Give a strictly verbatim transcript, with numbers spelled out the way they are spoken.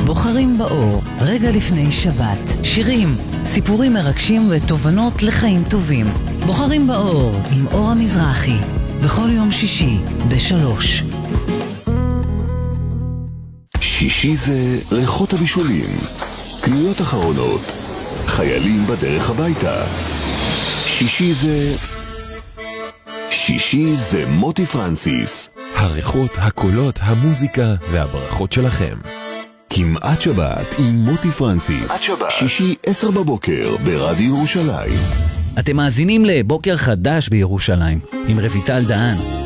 בוחרים באור, רגע לפני שבת. שירים, סיפורים מרגשים ותובנות לחיים טובים. בוחרים באור עם אור המזרחי. בכל יום שישי בשלוש. שישי זה ריחות הבישולים, קניות אחרונות, חיילים בדרך הביתה. שישי זה... שישי זה מוטי פרנסיס. הריחות, הקולות, המוזיקה והברכות שלכם. כמעט שבת עם מוטי פרנסיס. שישי עשר בבוקר ברדיו ירושלים. אתם מאזינים לבוקר חדש בירושלים עם רויטל דהן.